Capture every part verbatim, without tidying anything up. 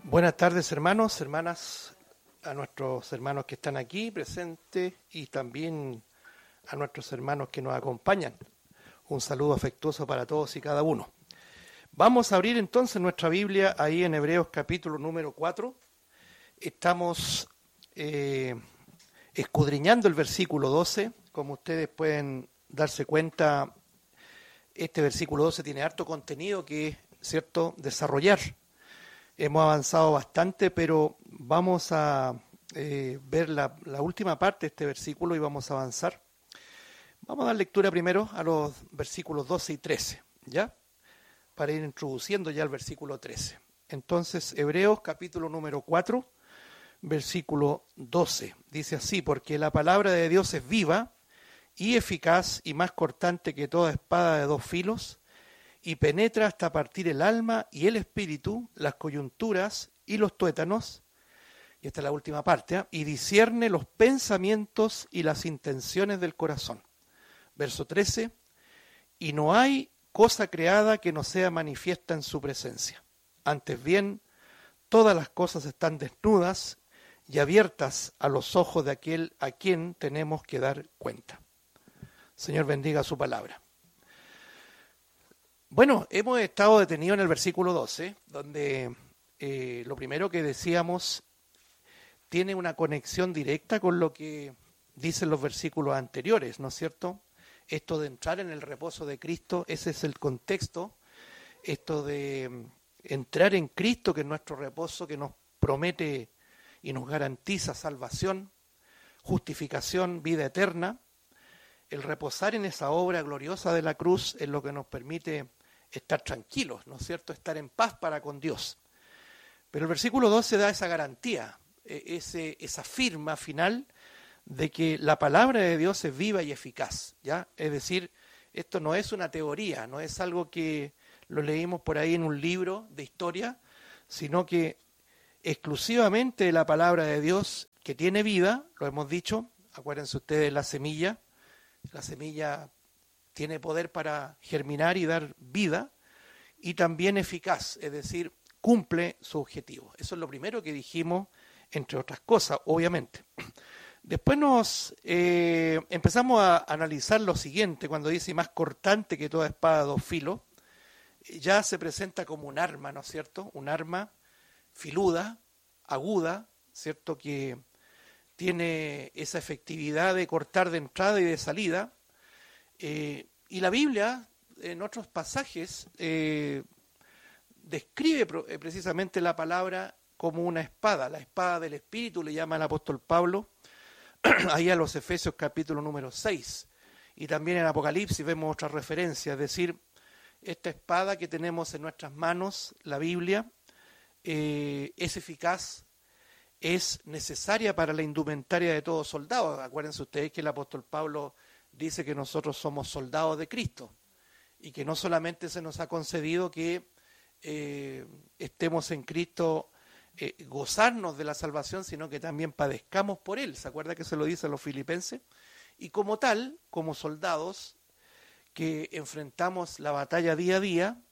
Buenas tardes, hermanos, hermanas, a nuestros hermanos que están aquí presentes y también a nuestros hermanos que nos acompañan. Un saludo afectuoso para todos y cada uno. Vamos a abrir entonces nuestra Biblia ahí en Hebreos capítulo número cuatro. Estamos eh, escudriñando el versículo doce. Como ustedes pueden darse cuenta, este versículo doce tiene harto contenido que, cierto, desarrollar. Hemos avanzado bastante, pero vamos a eh, ver la, la última parte de este versículo y vamos a avanzar. Vamos a dar lectura primero a los versículos doce y trece, ¿ya? Para ir introduciendo ya el versículo trece. Entonces, Hebreos capítulo número cuatro, versículo doce. Dice así: porque la palabra de Dios es viva y eficaz y más cortante que toda espada de dos filos, y penetra hasta partir el alma y el espíritu, las coyunturas y los tuétanos, y esta es la última parte, ¿eh? y discierne los pensamientos y las intenciones del corazón. Verso trece, y no hay cosa creada que no sea manifiesta en su presencia. Antes bien, todas las cosas están desnudas y abiertas a los ojos de aquel a quien tenemos que dar cuenta. Señor, bendiga su palabra. Bueno, hemos estado detenidos en el versículo doce, donde eh, lo primero que decíamos tiene una conexión directa con lo que dicen los versículos anteriores, ¿no es cierto? Esto de entrar en el reposo de Cristo, ese es el contexto, esto de entrar en Cristo, que es nuestro reposo, que nos promete y nos garantiza salvación, justificación, vida eterna. El reposar en esa obra gloriosa de la cruz es lo que nos permite estar tranquilos, ¿no es cierto?, estar en paz para con Dios. Pero el versículo doce da esa garantía, ese, esa firma final de que la palabra de Dios es viva y eficaz, ¿ya? Es decir, esto no es una teoría, no es algo que lo leímos por ahí en un libro de historia, sino que exclusivamente la palabra de Dios que tiene vida, lo hemos dicho, acuérdense ustedes de la semilla, la semilla tiene poder para germinar y dar vida, y también eficaz, es decir, cumple su objetivo. Eso es lo primero que dijimos, entre otras cosas, obviamente. Después nos eh, empezamos a analizar lo siguiente, cuando dice más cortante que toda espada de dos filos, ya se presenta como un arma, ¿no es cierto? Un arma filuda, aguda, ¿cierto? Que tiene esa efectividad de cortar de entrada y de salida. Eh, y la Biblia, en otros pasajes, eh, describe pro, eh, precisamente la palabra como una espada, la espada del Espíritu, le llama el apóstol Pablo, ahí a los Efesios capítulo número seis, y también en Apocalipsis vemos otra referencia, es decir, esta espada que tenemos en nuestras manos, la Biblia, eh, es eficaz, es necesaria para la indumentaria de todo soldado. Acuérdense ustedes que el apóstol Pablo dice que nosotros somos soldados de Cristo y que no solamente se nos ha concedido que eh, estemos en Cristo, eh, gozarnos de la salvación, sino que también padezcamos por Él. ¿Se acuerda que se lo dice a los filipenses? Y como tal, como soldados que enfrentamos la batalla día a día,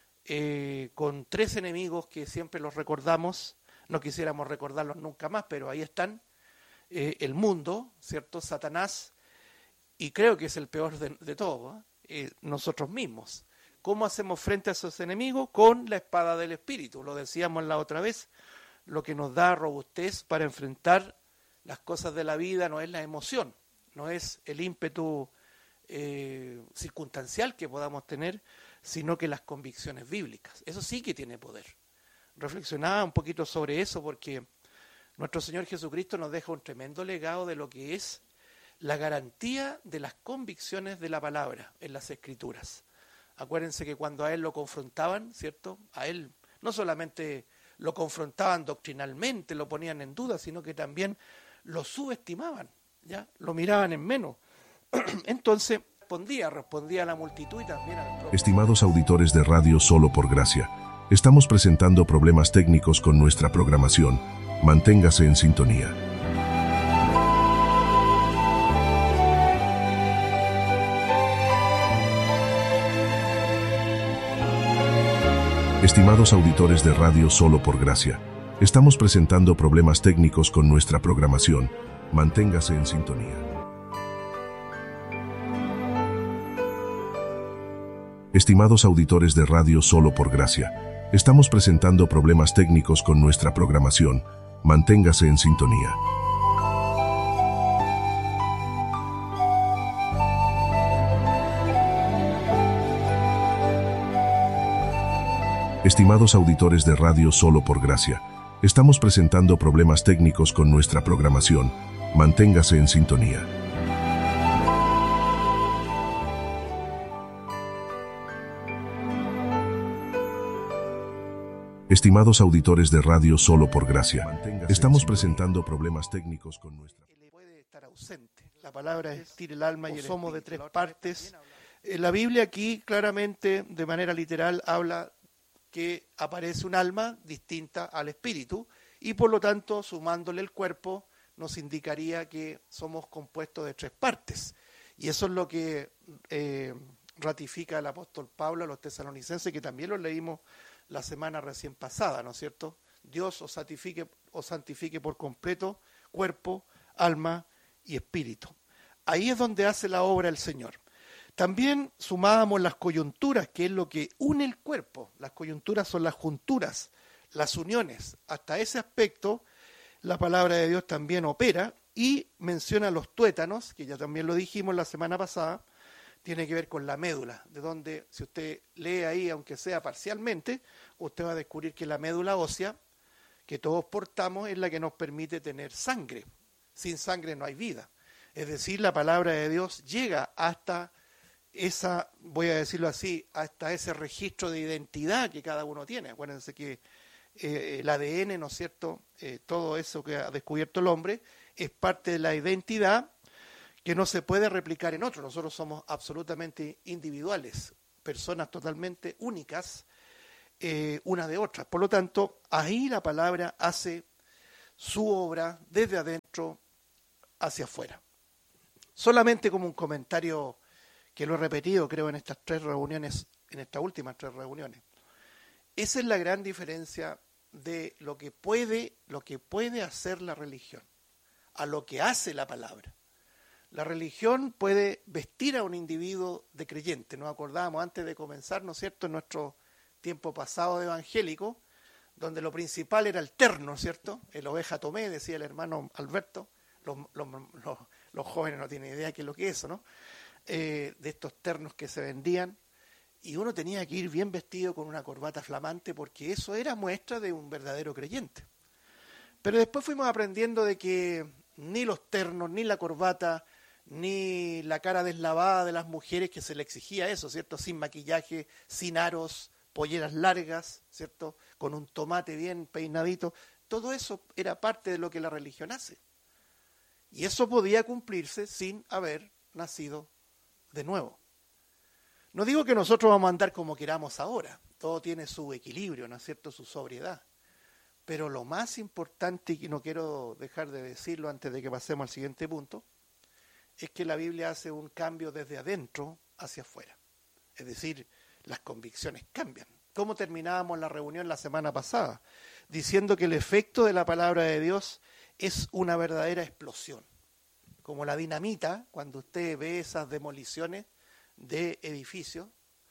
eh, con tres enemigos que siempre los recordamos, no quisiéramos recordarlos nunca más, pero ahí están, eh, el mundo, ¿cierto? Satanás, y creo que es el peor de, de todos, ¿eh? Eh, nosotros mismos. ¿Cómo hacemos frente a esos enemigos? Con la espada del Espíritu, lo decíamos la otra vez, lo que nos da robustez para enfrentar las cosas de la vida no es la emoción, no es el ímpetu eh, circunstancial que podamos tener, sino que las convicciones bíblicas. Eso sí que tiene poder. Reflexionaba un poquito sobre eso porque nuestro Señor Jesucristo nos deja un tremendo legado de lo que es la garantía de las convicciones de la palabra en las Escrituras. Acuérdense que cuando a Él lo confrontaban, ¿cierto? A Él no solamente lo confrontaban doctrinalmente, lo ponían en duda, sino que también lo subestimaban, ¿ya? Lo miraban en menos. Entonces respondía, respondía a la multitud y también a los... Estimados auditores de Radio Solo por Gracia, estamos presentando problemas técnicos con nuestra programación. Manténgase en sintonía. Estimados auditores de Radio Solo por Gracia, Estamos presentando problemas técnicos con nuestra programación. Manténgase en sintonía. Estimados auditores de Radio Solo por Gracia, estamos presentando problemas técnicos con nuestra programación. Manténgase en sintonía. Estimados auditores de Radio Solo por Gracia, estamos presentando problemas técnicos con nuestra programación. Manténgase en sintonía. Estimados auditores de Radio Solo por Gracia, estamos presentando problemas técnicos con nuestra... Puede estar ausente. La palabra es decir, el alma y el somos de tres partes. La Biblia aquí claramente, de manera literal, habla que aparece un alma distinta al espíritu y por lo tanto, sumándole el cuerpo, nos indicaría que somos compuestos de tres partes. Y eso es lo que eh, ratifica el apóstol Pablo a los tesalonicenses, que también lo leímos la semana recién pasada, ¿no es cierto? Dios os santifique, os santifique por completo, cuerpo, alma y espíritu. Ahí es donde hace la obra el Señor. También sumábamos las coyunturas, que es lo que une el cuerpo. Las coyunturas son las junturas, las uniones. Hasta ese aspecto, la palabra de Dios también opera y menciona los tuétanos, que ya también lo dijimos la semana pasada, tiene que ver con la médula, de donde, si usted lee ahí, aunque sea parcialmente, usted va a descubrir que la médula ósea, que todos portamos, es la que nos permite tener sangre. Sin sangre no hay vida. Es decir, la palabra de Dios llega hasta esa, voy a decirlo así, hasta ese registro de identidad que cada uno tiene. Acuérdense que eh, el A D N, ¿no es cierto?, eh, todo eso que ha descubierto el hombre, es parte de la identidad que no se puede replicar en otro. Nosotros somos absolutamente individuales, personas totalmente únicas, eh, una de otras. Por lo tanto, ahí la palabra hace su obra desde adentro hacia afuera. Solamente como un comentario que lo he repetido, creo, en estas tres reuniones, en estas últimas tres reuniones. Esa es la gran diferencia de lo que puede, lo que puede hacer la religión, a lo que hace la palabra. La religión puede vestir a un individuo de creyente. Nos acordábamos antes de comenzar, ¿no es cierto?, en nuestro tiempo pasado de evangélico, donde lo principal era el terno, ¿cierto? El oveja tomé, decía el hermano Alberto. Los, los, los, los jóvenes no tienen idea de qué es lo que es eso, ¿no? Eh, de estos ternos que se vendían, y uno tenía que ir bien vestido con una corbata flamante, porque eso era muestra de un verdadero creyente. Pero después fuimos aprendiendo de que ni los ternos, ni la corbata, ni la cara deslavada de las mujeres, que se le exigía eso, ¿cierto? Sin maquillaje, sin aros, polleras largas, ¿cierto? Con un tomate bien peinadito. Todo eso era parte de lo que la religión hace. Y eso podía cumplirse sin haber nacido de nuevo. No digo que nosotros vamos a andar como queramos ahora. Todo tiene su equilibrio, ¿no es cierto?, su sobriedad. Pero lo más importante, y no quiero dejar de decirlo antes de que pasemos al siguiente punto, es que la Biblia hace un cambio desde adentro hacia afuera. Es decir, las convicciones cambian. ¿Cómo terminábamos la reunión la semana pasada? Diciendo que el efecto de la palabra de Dios es una verdadera explosión. Como la dinamita, cuando usted ve esas demoliciones de edificios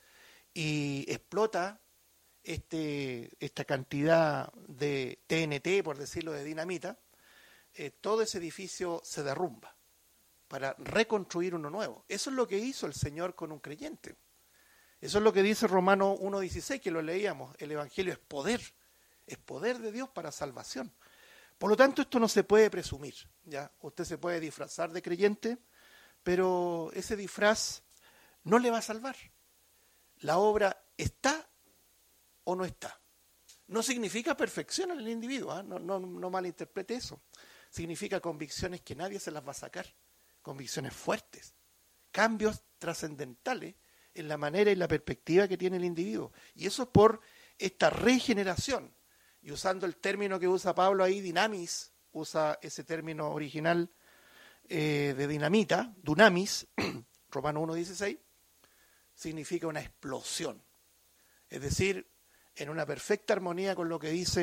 y explota este, esta cantidad de T N T, por decirlo, de dinamita, eh, todo ese edificio se derrumba para reconstruir uno nuevo. Eso es lo que hizo el Señor con un creyente. Eso es lo que dice Romanos uno dieciséis, que lo leíamos. El Evangelio es poder, es poder de Dios para salvación. Por lo tanto, esto no se puede presumir, ¿ya? Usted se puede disfrazar de creyente, pero ese disfraz no le va a salvar. La obra está o no está. No significa perfección en el individuo, ¿eh? no, no, no malinterprete eso. Significa convicciones que nadie se las va a sacar, convicciones fuertes, cambios trascendentales en la manera y la perspectiva que tiene el individuo. Y eso es por esta regeneración. Y usando el término que usa Pablo ahí, dinamis, usa ese término original eh, de dinamita, dunamis, Romanos uno dieciséis, significa una explosión. Es decir, en una perfecta armonía con lo que dice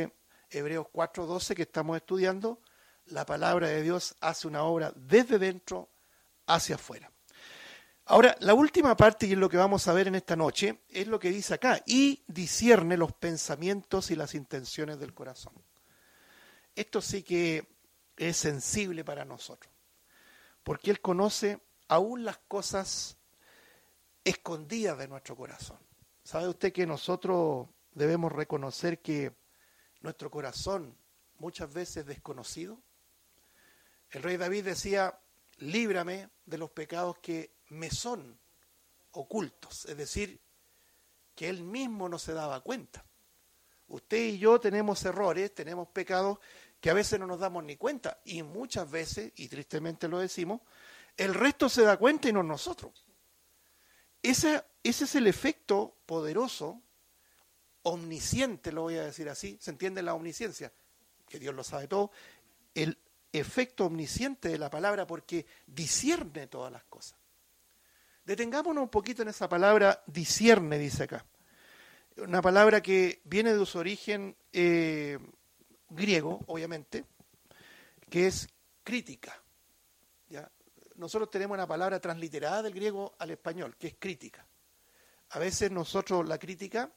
Hebreos cuatro doce que estamos estudiando, la palabra de Dios hace una obra desde dentro hacia afuera. Ahora, la última parte, y es lo que vamos a ver en esta noche, es lo que dice acá, y discierne los pensamientos y las intenciones del corazón. Esto sí que es sensible para nosotros, porque Él conoce aún las cosas escondidas de nuestro corazón. ¿Sabe usted que nosotros debemos reconocer que nuestro corazón muchas veces es desconocido? El rey David decía, líbrame de los pecados que me son ocultos, es decir, que él mismo no se daba cuenta. Usted y yo tenemos errores, tenemos pecados que a veces no nos damos ni cuenta, y muchas veces, y tristemente lo decimos, el resto se da cuenta y no nosotros. Ese, ese es el efecto poderoso, omnisciente, lo voy a decir así, ¿se entiende la omnisciencia? Que Dios lo sabe todo, el efecto omnisciente de la palabra, porque discierne todas las cosas. Detengámonos un poquito en esa palabra discierne, dice acá. Una palabra que viene de su origen eh, griego, obviamente, que es crítica. ¿Ya? Nosotros tenemos una palabra transliterada del griego al español, que es crítica. A veces nosotros la crítica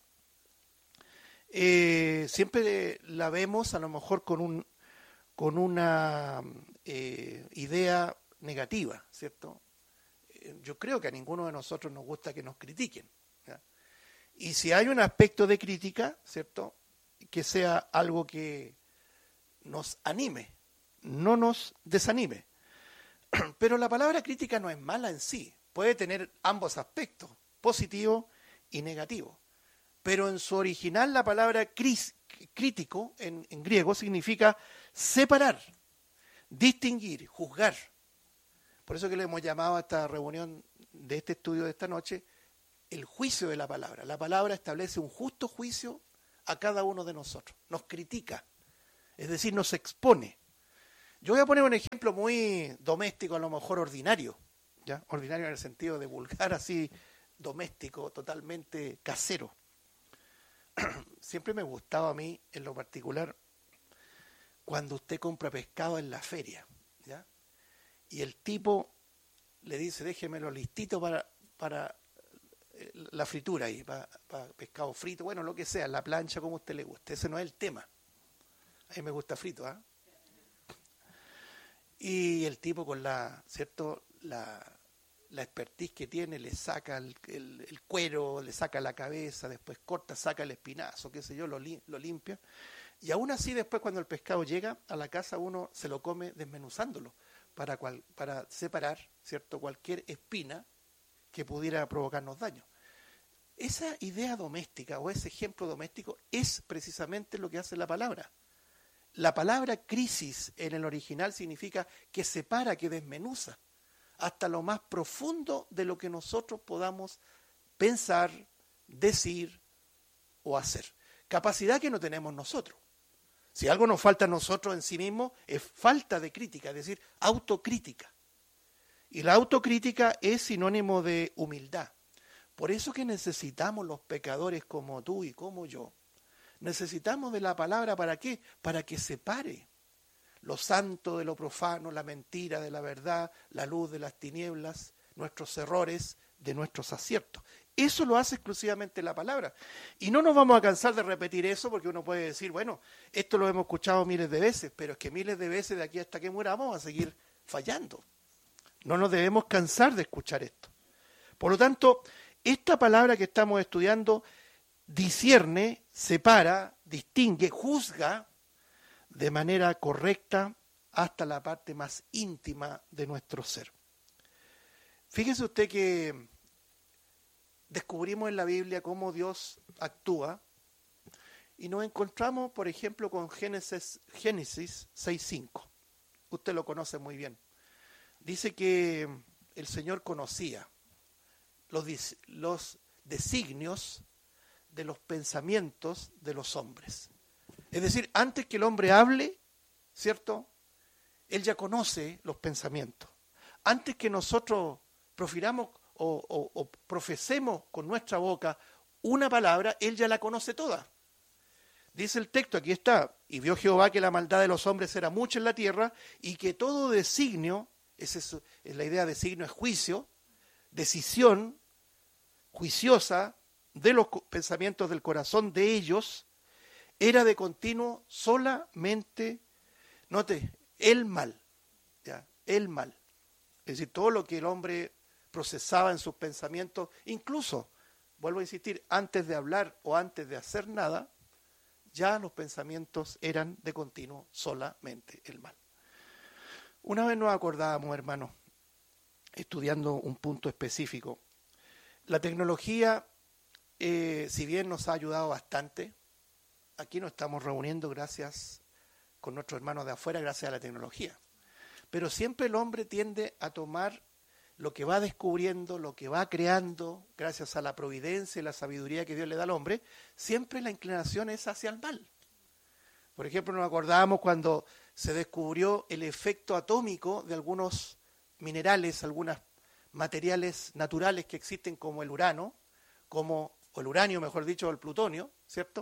eh, siempre la vemos a lo mejor con, un, con una eh, idea negativa, ¿cierto? Yo creo que a ninguno de nosotros nos gusta que nos critiquen. ¿Ya? Y si hay un aspecto de crítica, ¿cierto?, que sea algo que nos anime, no nos desanime. Pero la palabra crítica no es mala en sí, puede tener ambos aspectos, positivo y negativo. Pero en su original la palabra cris, crítico en, en griego significa separar, distinguir, juzgar. Por eso que le hemos llamado a esta reunión de este estudio de esta noche el juicio de la palabra. La palabra establece un justo juicio a cada uno de nosotros, nos critica, es decir, nos expone. Yo voy a poner un ejemplo muy doméstico, a lo mejor ordinario, ¿ya? Ordinario en el sentido de vulgar, así, doméstico, totalmente casero. Siempre me gustaba a mí, en lo particular, cuando usted compra pescado en la feria, ¿ya? Y el tipo le dice, déjemelo listito para, para la fritura ahí, para, para pescado frito, bueno, lo que sea, la plancha, como a usted le guste. Ese no es el tema. A mí me gusta frito, ¿ah? ¿eh? Y el tipo con la, ¿cierto? La, la expertise que tiene, le saca el, el, el cuero, le saca la cabeza, después corta, saca el espinazo, qué sé yo, lo, li, lo limpia. Y aún así, después cuando el pescado llega a la casa, uno se lo come desmenuzándolo. Para, cual, para separar, ¿cierto?, cualquier espina que pudiera provocarnos daño. Esa idea doméstica o ese ejemplo doméstico es precisamente lo que hace la palabra. La palabra crisis en el original significa que separa, que desmenuza, hasta lo más profundo de lo que nosotros podamos pensar, decir o hacer. Capacidad que no tenemos nosotros. Si algo nos falta a nosotros en sí mismos, es falta de crítica, es decir, autocrítica. Y la autocrítica es sinónimo de humildad. Por eso que necesitamos los pecadores como tú y como yo. Necesitamos de la palabra, ¿para qué? Para que separe lo santo de lo profano, la mentira de la verdad, la luz de las tinieblas, nuestros errores de nuestros aciertos. Eso lo hace exclusivamente la palabra. Y no nos vamos a cansar de repetir eso, porque uno puede decir, bueno, esto lo hemos escuchado miles de veces, pero es que miles de veces de aquí hasta que muramos vamos a seguir fallando. No nos debemos cansar de escuchar esto. Por lo tanto, esta palabra que estamos estudiando discierne, separa, distingue, juzga de manera correcta hasta la parte más íntima de nuestro ser. Fíjese usted que descubrimos en la Biblia cómo Dios actúa y nos encontramos, por ejemplo, con Génesis, Génesis seis cinco. Usted lo conoce muy bien. Dice que el Señor conocía los, los designios de los pensamientos de los hombres. Es decir, antes que el hombre hable, ¿cierto?, Él ya conoce los pensamientos. Antes que nosotros profiramos O, o, o profesemos con nuestra boca una palabra, Él ya la conoce toda. Dice el texto, aquí está, y vio Jehová que la maldad de los hombres era mucha en la tierra y que todo designio, esa es, es la idea de designio, es juicio, decisión juiciosa de los pensamientos del corazón de ellos, era de continuo solamente, note, el mal, ¿ya? El mal. Es decir, todo lo que el hombre procesaba en sus pensamientos, incluso, vuelvo a insistir, antes de hablar o antes de hacer nada, ya los pensamientos eran de continuo solamente el mal. Una vez nos acordábamos, hermanos, estudiando un punto específico, la tecnología, eh, si bien nos ha ayudado bastante, aquí nos estamos reuniendo gracias con nuestros hermanos de afuera, gracias a la tecnología. Pero siempre el hombre tiende a tomar lo que va descubriendo, lo que va creando, gracias a la providencia y la sabiduría que Dios le da al hombre, siempre la inclinación es hacia el mal. Por ejemplo, nos acordábamos cuando se descubrió el efecto atómico de algunos minerales, algunos materiales naturales que existen como el urano, como, o el uranio, mejor dicho, o el plutonio, ¿cierto?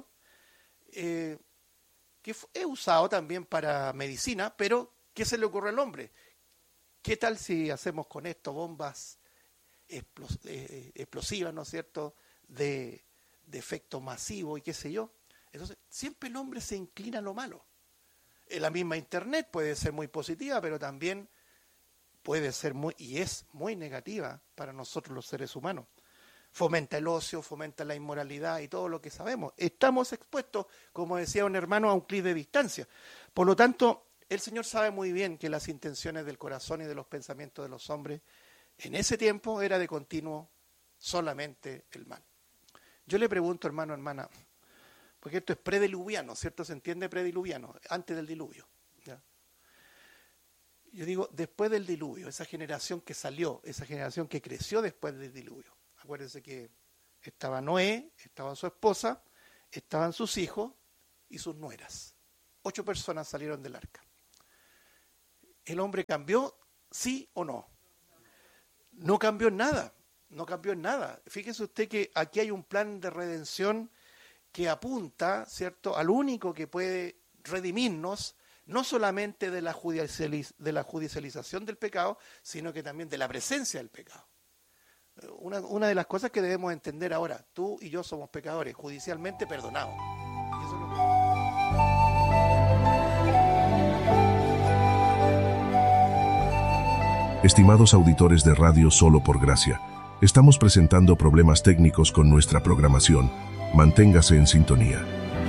Eh, que es usado también para medicina, pero ¿qué se le ocurre al hombre? ¿Qué tal si hacemos con esto bombas explos- eh, explosivas, ¿no es cierto?, de, de efecto masivo y qué sé yo? Entonces, siempre el hombre se inclina a lo malo. En la misma Internet puede ser muy positiva, pero también puede ser muy, y es muy negativa para nosotros los seres humanos. Fomenta el ocio, fomenta la inmoralidad y todo lo que sabemos. Estamos expuestos, como decía un hermano, a un clic de distancia. Por lo tanto, el Señor sabe muy bien que las intenciones del corazón y de los pensamientos de los hombres en ese tiempo era de continuo solamente el mal. Yo le pregunto, hermano, hermana, porque esto es prediluviano, ¿cierto? Se entiende prediluviano, antes del diluvio. ¿Ya? Yo digo, después del diluvio, esa generación que salió, esa generación que creció después del diluvio. Acuérdense que estaba Noé, estaba su esposa, estaban sus hijos y sus nueras. Ocho personas salieron del arca. ¿El hombre cambió, sí o no? No cambió en nada, no cambió en nada. Fíjese usted que aquí hay un plan de redención que apunta, ¿cierto?, al único que puede redimirnos, no solamente de la, judicializ- de la judicialización del pecado, sino que también de la presencia del pecado. Una, una de las cosas que debemos entender ahora, tú y yo somos pecadores, judicialmente perdonados. Y eso es lo que... Estimados auditores de Radio Solo por Gracia, estamos presentando problemas técnicos con nuestra programación. Manténgase en sintonía.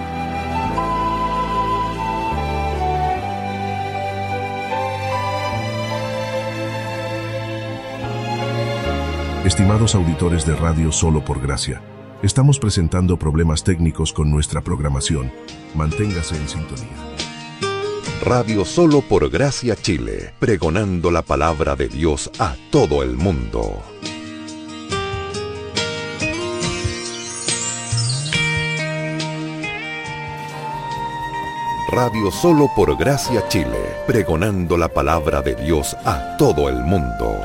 Estimados auditores de Radio Solo por Gracia, estamos presentando problemas técnicos con nuestra programación. Manténgase en sintonía. Radio Solo por Gracia Chile, pregonando la palabra de Dios a todo el mundo. Radio Solo por Gracia Chile, pregonando la palabra de Dios a todo el mundo.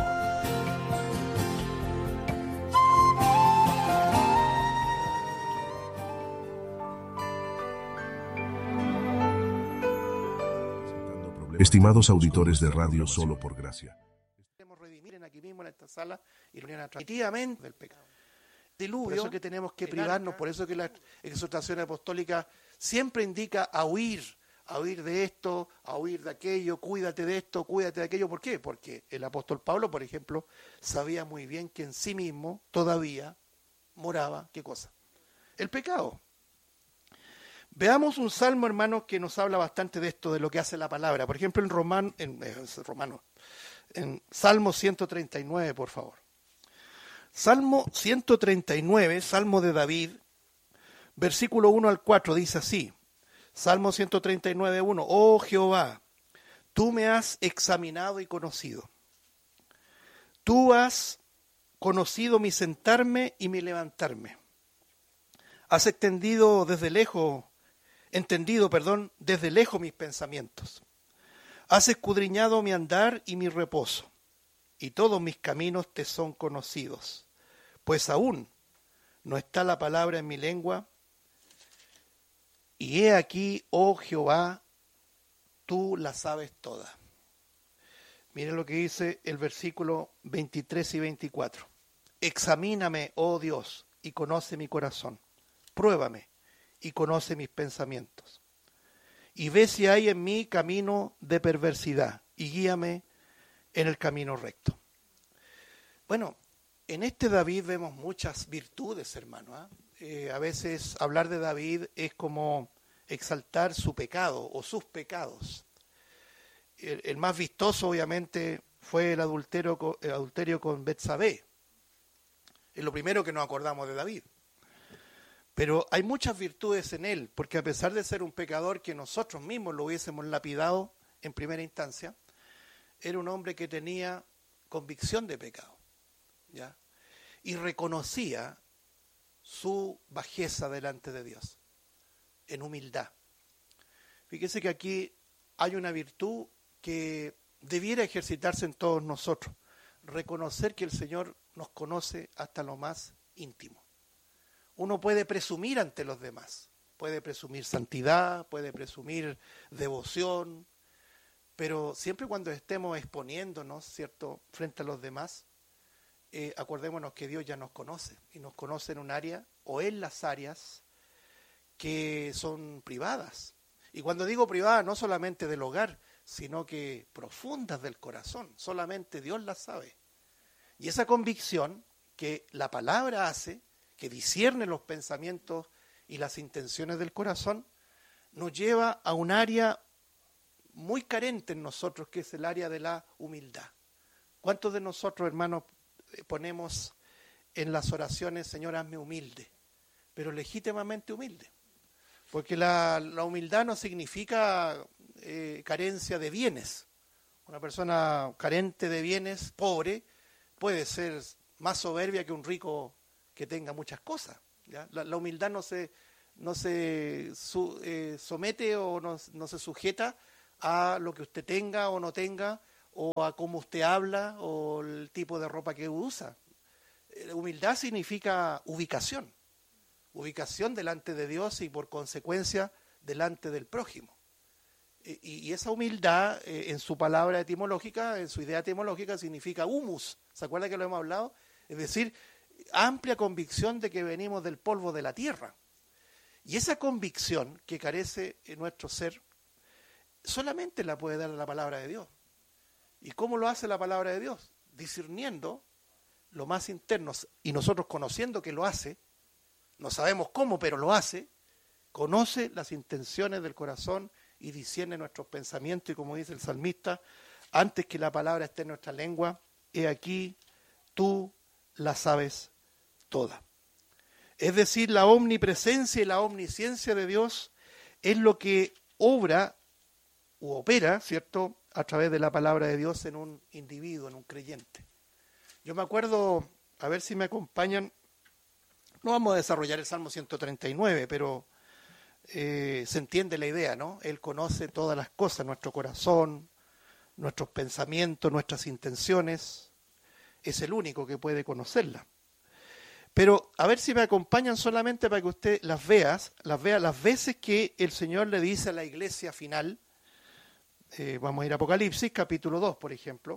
Estimados auditores de Radio Solo por Gracia. Queremos redimir aquí mismo en esta sala y reunir definitivamente del pecado. Diluvio, por eso que tenemos que privarnos, por eso que la exhortación apostólica siempre indica a huir, a huir de esto, a huir de aquello, cuídate de esto, cuídate de aquello. ¿Por qué? Porque el apóstol Pablo, por ejemplo, sabía muy bien que en sí mismo todavía moraba, ¿qué cosa? El pecado. Veamos un salmo, hermanos, que nos habla bastante de esto, de lo que hace la palabra. Por ejemplo, en Romano, en, eh, Romano, en Salmo ciento treinta y nueve, por favor. Salmo ciento treinta y nueve, Salmo de David, versículo uno al cuatro, dice así. Salmo ciento treinta y nueve, uno. Oh Jehová, tú me has examinado y conocido. Tú has conocido mi sentarme y mi levantarme. Has extendido desde lejos, entendido, perdón, desde lejos mis pensamientos. Has escudriñado mi andar y mi reposo, y todos mis caminos te son conocidos. Pues aún no está la palabra en mi lengua, Y he aquí, oh Jehová, tú la sabes toda. Miren lo que dice el versículo veintitrés y veinticuatro. Examíname, oh Dios, y conoce mi corazón. Pruébame y conoce mis pensamientos. Y ve si hay en mí camino de perversidad y guíame en el camino recto. Bueno, en este David vemos muchas virtudes, hermano. ¿eh? Eh, a veces hablar de David es como exaltar su pecado o sus pecados. El, el más vistoso, obviamente, fue el adulterio, el adulterio con Betsabé. Es lo primero que nos acordamos de David. Pero hay muchas virtudes en él, porque a pesar de ser un pecador que nosotros mismos lo hubiésemos lapidado en primera instancia, era un hombre que tenía convicción de pecado, ¿ya? Y reconocía su bajeza delante de Dios, en humildad. Fíjese que aquí hay una virtud que debiera ejercitarse en todos nosotros, reconocer que el Señor nos conoce hasta lo más íntimo. Uno puede presumir ante los demás, puede presumir santidad, puede presumir devoción, pero siempre cuando estemos exponiéndonos, ¿cierto?, frente a los demás, eh, acordémonos que Dios ya nos conoce, y nos conoce en un área, o en las áreas que son privadas. Y cuando digo privadas, no solamente del hogar, sino que profundas del corazón, solamente Dios las sabe. Y esa convicción que la palabra hace, que discierne los pensamientos y las intenciones del corazón, nos lleva a un área muy carente en nosotros, que es el área de la humildad. ¿Cuántos de nosotros, hermanos, ponemos en las oraciones, Señor, hazme humilde, pero legítimamente humilde? Porque la, la humildad no significa eh, carencia de bienes. Una persona carente de bienes, pobre, puede ser más soberbia que un rico que tenga muchas cosas, ¿ya? La, la humildad no se, no se su, eh, somete o no, no se sujeta a lo que usted tenga o no tenga, o a cómo usted habla, o el tipo de ropa que usa. Eh, humildad significa ubicación, ubicación delante de Dios y por consecuencia delante del prójimo. Eh, y, y esa humildad, eh, en su palabra etimológica, en su idea etimológica, significa humus. ¿Se acuerda que lo hemos hablado? Es decir, amplia convicción de que venimos del polvo de la tierra. Y esa convicción que carece en nuestro ser, solamente la puede dar la palabra de Dios. ¿Y cómo lo hace la palabra de Dios? Discerniendo lo más interno, y nosotros conociendo que lo hace, no sabemos cómo, pero lo hace, conoce las intenciones del corazón y discierne nuestros pensamientos, y como dice el salmista, antes que la palabra esté en nuestra lengua, he aquí, tú la sabes toda. Es decir, la omnipresencia y la omnisciencia de Dios es lo que obra u opera, ¿cierto?, a través de la palabra de Dios en un individuo, en un creyente. Yo me acuerdo, a ver si me acompañan, no vamos a desarrollar el Salmo ciento treinta y nueve, pero eh, se entiende la idea, ¿no? Él conoce todas las cosas, nuestro corazón, nuestros pensamientos, nuestras intenciones. Es el único que puede conocerla. Pero a ver si me acompañan solamente para que usted las vea, las vea las veces que el Señor le dice a la iglesia final. Eh, vamos a ir a Apocalipsis, capítulo dos, por ejemplo.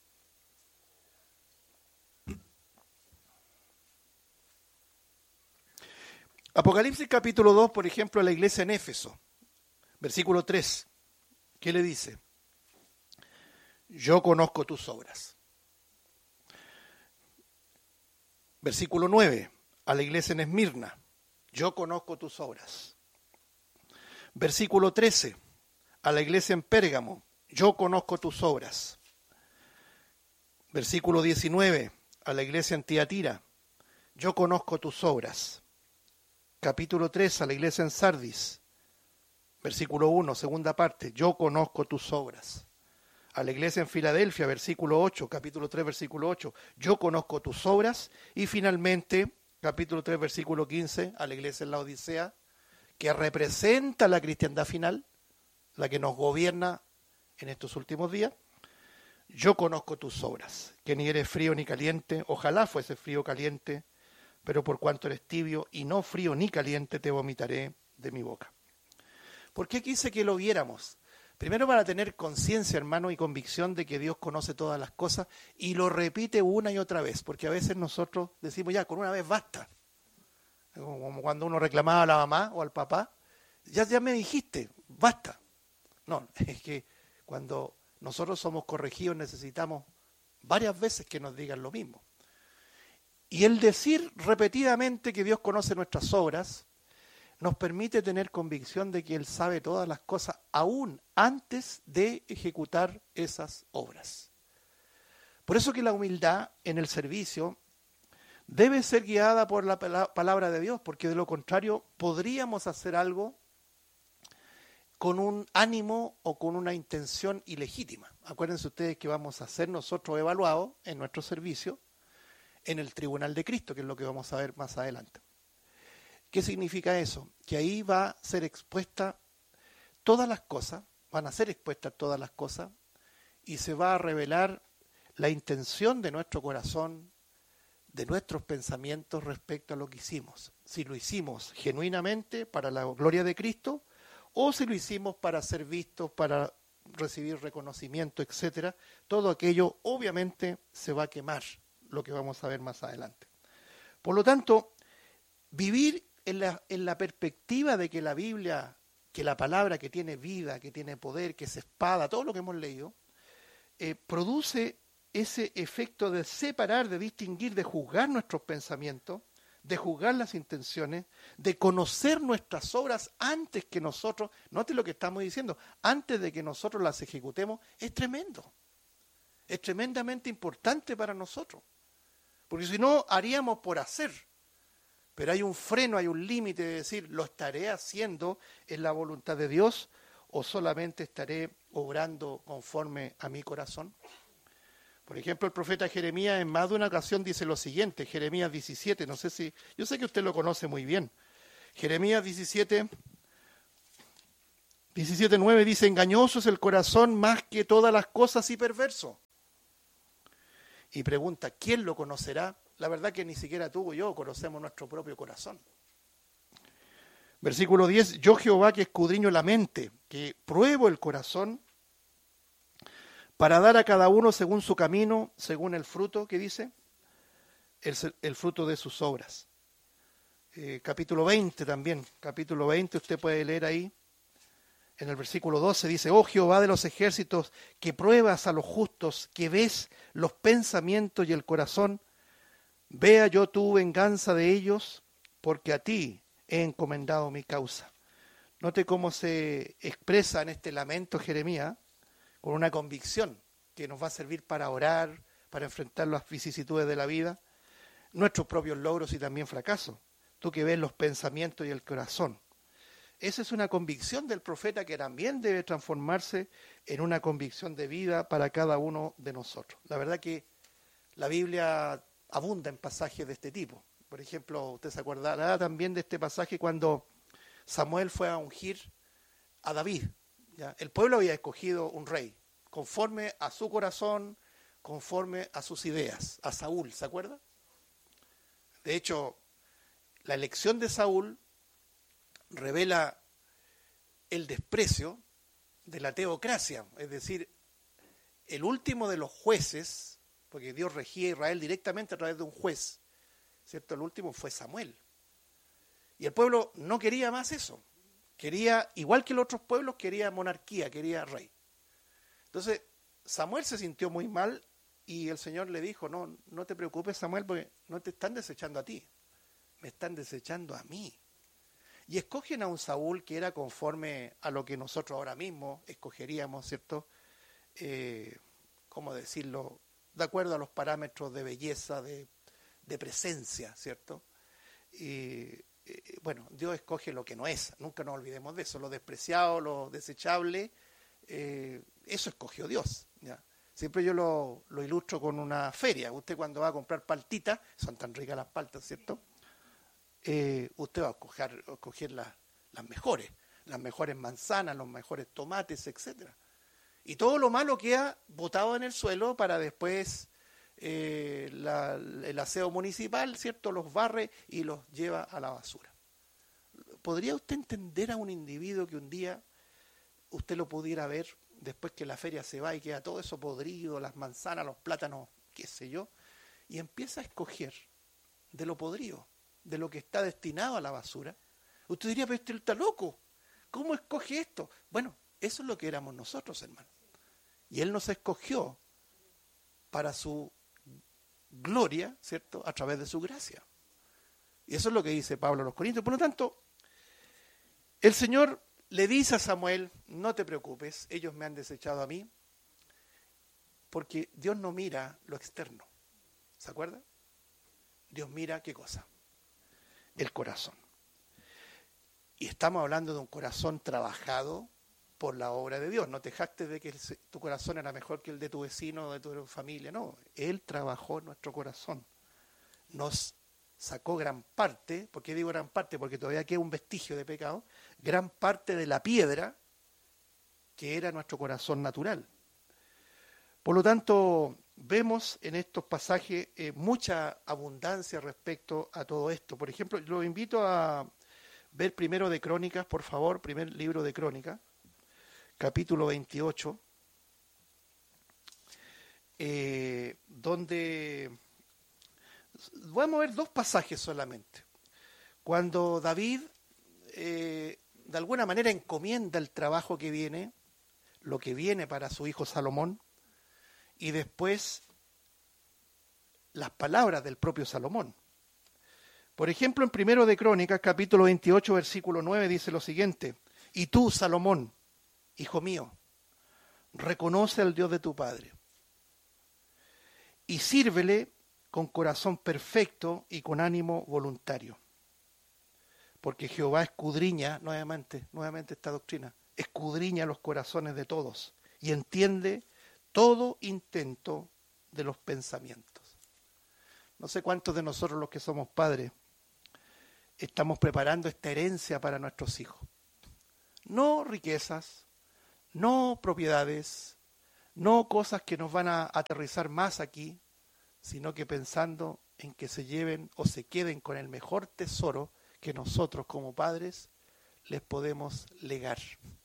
Apocalipsis, capítulo dos, por ejemplo, a la iglesia en Éfeso, versículo tres. ¿Qué le dice? Yo conozco tus obras. Versículo nueve, a la iglesia en Esmirna, yo conozco tus obras. Versículo trece, a la iglesia en Pérgamo, yo conozco tus obras. Versículo diecinueve, a la iglesia en Tiatira, yo conozco tus obras. Capítulo tres, a la iglesia en Sardis, versículo uno, segunda parte, yo conozco tus obras. A la iglesia en Filadelfia, versículo ocho, capítulo tres, versículo ocho, yo conozco tus obras. Y finalmente, capítulo tres, versículo quince, a la iglesia en la Odisea, que representa la cristiandad final, la que nos gobierna en estos últimos días. Yo conozco tus obras, que ni eres frío ni caliente, ojalá fuese frío o caliente, pero por cuanto eres tibio y no frío ni caliente, te vomitaré de mi boca. ¿Por qué quise que lo viéramos? Primero para tener conciencia, hermano, y convicción de que Dios conoce todas las cosas y lo repite una y otra vez, porque a veces nosotros decimos ya, con una vez basta. Como cuando uno reclamaba a la mamá o al papá, ya, ya me dijiste, basta. No, es que cuando nosotros somos corregidos necesitamos varias veces que nos digan lo mismo. Y el decir repetidamente que Dios conoce nuestras obras nos permite tener convicción de que Él sabe todas las cosas aún antes de ejecutar esas obras. Por eso que la humildad en el servicio debe ser guiada por la palabra de Dios, porque de lo contrario podríamos hacer algo con un ánimo o con una intención ilegítima. Acuérdense ustedes que vamos a ser nosotros evaluados en nuestro servicio en el tribunal de Cristo, que es lo que vamos a ver más adelante. ¿Qué significa eso? Que ahí va a ser expuesta todas las cosas, van a ser expuestas todas las cosas, y se va a revelar la intención de nuestro corazón, de nuestros pensamientos respecto a lo que hicimos. Si lo hicimos genuinamente para la gloria de Cristo, o si lo hicimos para ser vistos, para recibir reconocimiento, etcétera. Todo aquello obviamente se va a quemar, lo que vamos a ver más adelante. Por lo tanto, vivir en la, en la perspectiva de que la Biblia, que la palabra que tiene vida, que tiene poder, que es espada, todo lo que hemos leído, eh, produce ese efecto de separar, de distinguir, de juzgar nuestros pensamientos, de juzgar las intenciones, de conocer nuestras obras antes que nosotros, note lo que estamos diciendo, antes de que nosotros las ejecutemos, es tremendo. Es tremendamente importante para nosotros. Porque si no, haríamos por hacer. Pero hay un freno, hay un límite de decir, ¿lo estaré haciendo en la voluntad de Dios o solamente estaré obrando conforme a mi corazón? Por ejemplo, el profeta Jeremías en más de una ocasión dice lo siguiente, Jeremías diecisiete, no sé si, yo sé que usted lo conoce muy bien. Jeremías diecisiete, diecisiete nueve dice, engañoso es el corazón más que todas las cosas y perverso. Y pregunta, ¿quién lo conocerá? La verdad que ni siquiera tú o yo conocemos nuestro propio corazón. Versículo diez, yo Jehová que escudriño la mente, que pruebo el corazón, para dar a cada uno según su camino, según el fruto, ¿qué dice? El, el fruto de sus obras. Eh, capítulo veinte también, capítulo veinte, usted puede leer ahí, en el versículo doce dice, oh Jehová de los ejércitos, que pruebas a los justos, que ves los pensamientos y el corazón, vea yo tu venganza de ellos, porque a ti he encomendado mi causa. Note cómo se expresa en este lamento Jeremías, con una convicción que nos va a servir para orar, para enfrentar las vicisitudes de la vida, nuestros propios logros y también fracasos. Tú que ves los pensamientos y el corazón. Esa es una convicción del profeta que también debe transformarse en una convicción de vida para cada uno de nosotros. La verdad que la Biblia abunda en pasajes de este tipo. Por ejemplo, usted se acordará también de este pasaje cuando Samuel fue a ungir a David. ¿Ya? El pueblo había escogido un rey, conforme a su corazón, conforme a sus ideas, a Saúl, ¿se acuerda? De hecho, la elección de Saúl revela el desprecio de la teocracia, es decir, el último de los jueces, porque Dios regía a Israel directamente a través de un juez, ¿cierto? El último fue Samuel. Y el pueblo no quería más eso. Quería, igual que los otros pueblos, quería monarquía, quería rey. Entonces, Samuel se sintió muy mal y el Señor le dijo, no, no te preocupes, Samuel, porque no te están desechando a ti, me están desechando a mí. Y escogen a un Saúl que era conforme a lo que nosotros ahora mismo escogeríamos, ¿cierto? Eh, ¿Cómo decirlo? De acuerdo a los parámetros de belleza, de, de presencia, ¿cierto? Y eh, bueno, Dios escoge lo que no es, nunca nos olvidemos de eso, lo despreciado, lo desechable, eh, eso escogió Dios, ¿ya? Siempre yo lo, lo ilustro con una feria. Usted cuando va a comprar paltitas, son tan ricas las paltas, ¿cierto? Eh, usted va a escoger, a escoger las, las mejores, las mejores manzanas, los mejores tomates, etcétera. Y todo lo malo queda botado en el suelo para después eh, la, el aseo municipal, ¿cierto? Los barre y los lleva a la basura. ¿Podría usted entender a un individuo que un día usted lo pudiera ver después que la feria se va y queda todo eso podrido, las manzanas, los plátanos, qué sé yo, y empieza a escoger de lo podrido, de lo que está destinado a la basura. Usted diría, pero este está loco, ¿cómo escoge esto? Bueno, eso es lo que éramos nosotros, hermano. Y Él nos escogió para su gloria, ¿cierto?, a través de su gracia. Y eso es lo que dice Pablo a los Corintios. Por lo tanto, el Señor le dice a Samuel, no te preocupes, ellos me han desechado a mí, porque Dios no mira lo externo. ¿Se acuerda? Dios mira, ¿qué cosa? El corazón. Y estamos hablando de un corazón trabajado por la obra de Dios. No te jactes de que tu corazón era mejor que el de tu vecino o de tu familia. No, Él trabajó en nuestro corazón. Nos sacó gran parte, ¿por qué digo gran parte? Porque todavía queda un vestigio de pecado, gran parte de la piedra que era nuestro corazón natural. Por lo tanto, vemos en estos pasajes eh, mucha abundancia respecto a todo esto. Por ejemplo, lo invito a ver primero de Crónicas, por favor, primer libro de Crónicas, capítulo veintiocho, eh, donde vamos a ver dos pasajes solamente. Cuando David, eh, de alguna manera, encomienda el trabajo que viene, lo que viene para su hijo Salomón, y después las palabras del propio Salomón. Por ejemplo, en primero de Crónicas, capítulo veintiocho, versículo nueve, dice lo siguiente: y tú, Salomón, hijo mío, reconoce al Dios de tu padre y sírvele con corazón perfecto y con ánimo voluntario. Porque Jehová escudriña, nuevamente, nuevamente esta doctrina, escudriña los corazones de todos y entiende todo intento de los pensamientos. No sé cuántos de nosotros los que somos padres estamos preparando esta herencia para nuestros hijos. No riquezas, no propiedades, no cosas que nos van a aterrizar más aquí, sino que pensando en que se lleven o se queden con el mejor tesoro que nosotros como padres les podemos legar.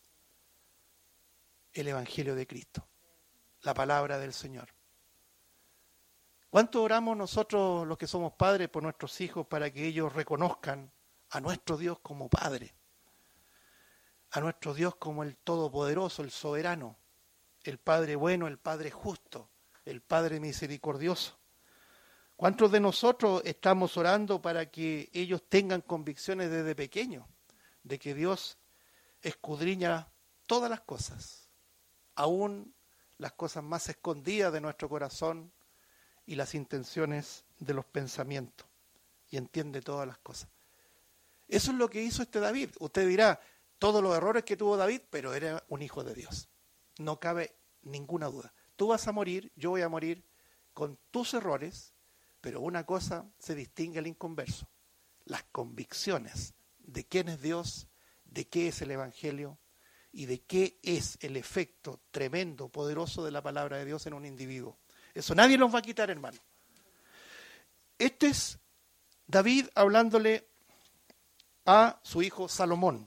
El Evangelio de Cristo, la palabra del Señor. ¿Cuánto oramos nosotros los que somos padres por nuestros hijos para que ellos reconozcan a nuestro Dios como Padre? A nuestro Dios como el Todopoderoso, el Soberano, el Padre bueno, el Padre justo, el Padre misericordioso. ¿Cuántos de nosotros estamos orando para que ellos tengan convicciones desde pequeños de que Dios escudriña todas las cosas, aún las cosas más escondidas de nuestro corazón y las intenciones de los pensamientos, y entiende todas las cosas? Eso es lo que hizo este David. Usted dirá, todos los errores que tuvo David, pero era un hijo de Dios. No cabe ninguna duda. Tú vas a morir, yo voy a morir con tus errores, pero una cosa se distingue al inconverso: las convicciones de quién es Dios, de qué es el Evangelio y de qué es el efecto tremendo, poderoso de la palabra de Dios en un individuo. Eso nadie los va a quitar, hermano. Este es David hablándole a su hijo Salomón.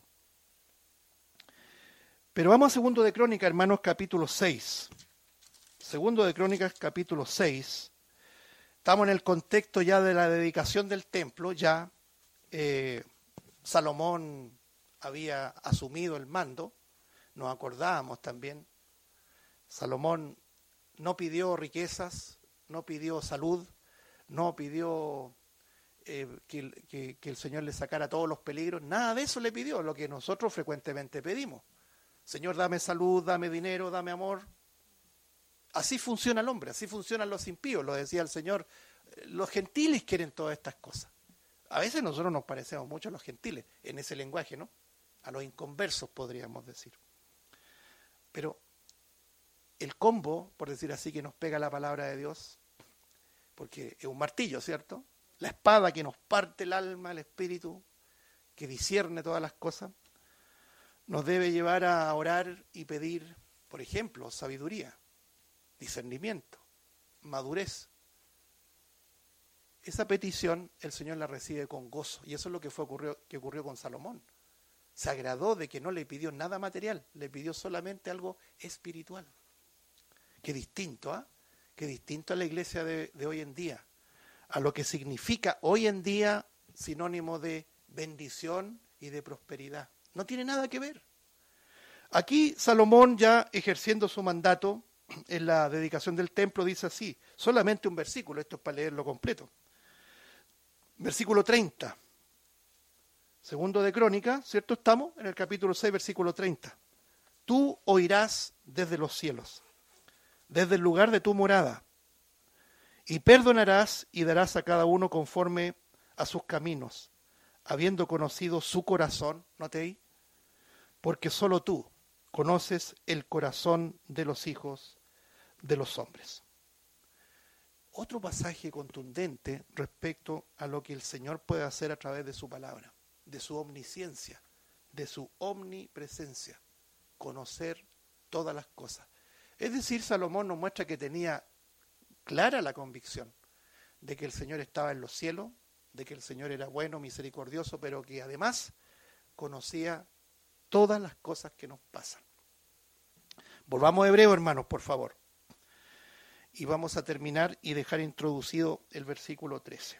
Pero vamos a Segundo de Crónicas, hermanos, capítulo seis. Segundo de Crónicas, capítulo seis. Estamos en el contexto ya de la dedicación del templo. Ya eh, Salomón había asumido el mando. Nos acordábamos también. Salomón no pidió riquezas, no pidió salud, no pidió eh, que, que, que el Señor le sacara todos los peligros. Nada de eso le pidió, lo que nosotros frecuentemente pedimos. Señor, dame salud, dame dinero, dame amor. Así funciona el hombre, así funcionan los impíos, lo decía el Señor. Los gentiles quieren todas estas cosas. A veces nosotros nos parecemos mucho a los gentiles, en ese lenguaje, ¿no? A los inconversos, podríamos decir. Pero el combo, por decir así, que nos pega la palabra de Dios, porque es un martillo, ¿cierto? La espada que nos parte el alma, el espíritu, que discierne todas las cosas, nos debe llevar a orar y pedir, por ejemplo, sabiduría, discernimiento, madurez. Esa petición el Señor la recibe con gozo, y eso es lo que fue ocurrió, que ocurrió con Salomón. se agradó de que no le pidió nada material, le pidió solamente algo espiritual. Qué distinto, ¿ah? ¿eh? Qué distinto a la iglesia de, de hoy en día, a lo que significa hoy en día sinónimo de bendición y de prosperidad. No tiene nada que ver. Aquí Salomón, ya ejerciendo su mandato en la dedicación del templo, dice así, solamente un versículo, esto es para leerlo completo. Versículo treinta. Segundo de Crónica, ¿cierto? Estamos en el capítulo seis, versículo treinta. Tú oirás desde los cielos, desde el lugar de tu morada, y perdonarás y darás a cada uno conforme a sus caminos, habiendo conocido su corazón, ¿note ahí? Porque solo tú conoces el corazón de los hijos de los hombres. Otro pasaje contundente respecto a lo que el Señor puede hacer a través de su palabra, de su omnisciencia, de su omnipresencia, conocer todas las cosas. Es decir, Salomón nos muestra que tenía clara la convicción de que el Señor estaba en los cielos, de que el Señor era bueno, misericordioso, pero que además conocía todas las cosas que nos pasan. Volvamos a Hebreo, hermanos, por favor. Y vamos a terminar y dejar introducido el versículo trece.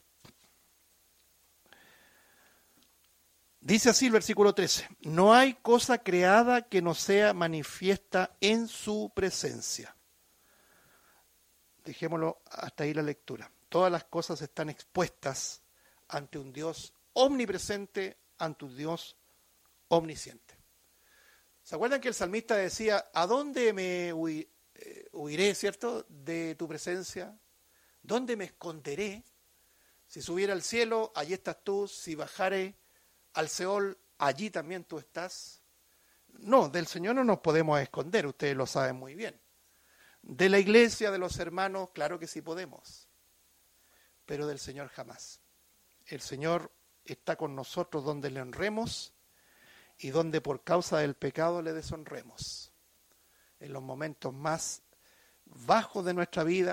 Dice así el versículo trece, no hay cosa creada que no sea manifiesta en su presencia. Dejémoslo hasta ahí la lectura. Todas las cosas están expuestas ante un Dios omnipresente, ante un Dios omnisciente. ¿Se acuerdan que el salmista decía, ¿a dónde me huiré, eh, huiré, cierto, de tu presencia? ¿Dónde me esconderé? Si subiera al cielo, allí estás tú. Si bajare al Seol, allí también tú estás. No, del Señor no nos podemos esconder, ustedes lo saben muy bien. De la iglesia, de los hermanos, claro que sí podemos. Pero del Señor jamás. El Señor está con nosotros donde le honremos y donde por causa del pecado le deshonremos. En los momentos más bajos de nuestra vida,